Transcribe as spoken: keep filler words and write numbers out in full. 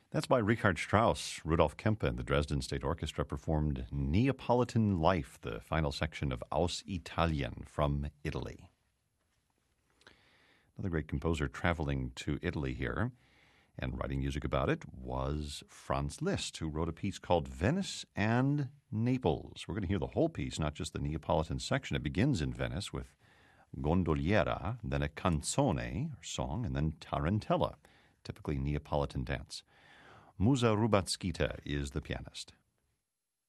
That's by Richard Strauss. Rudolf Kempe and the Dresden State Orchestra performed Neapolitan Life, the final section of Aus Italien, from Italy. Another great composer traveling to Italy here and writing music about it was Franz Liszt, who wrote a piece called Venice and Naples. We're going to hear the whole piece, not just the Neapolitan section. It begins in Venice with Gondoliera, then a canzone, or song, and then tarantella, typically Neapolitan dance. Musa Rubacskita is the pianist.